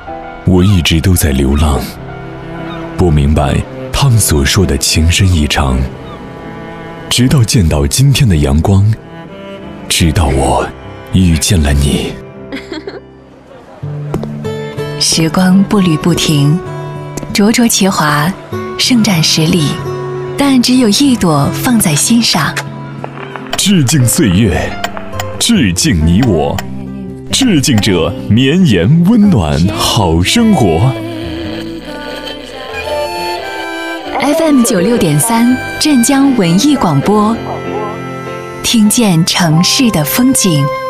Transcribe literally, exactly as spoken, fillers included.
我一直都在流浪，不明白他们所说的情深意长，直到见到今天的阳光，直到我遇见了你。 时光步履不停，灼灼其华，盛展十里，但只有一朵放在心上。 致敬岁月，致敬你我，致敬这绵延温暖好生活。 F M 九六点三，镇江文艺广播，听见城市的风景。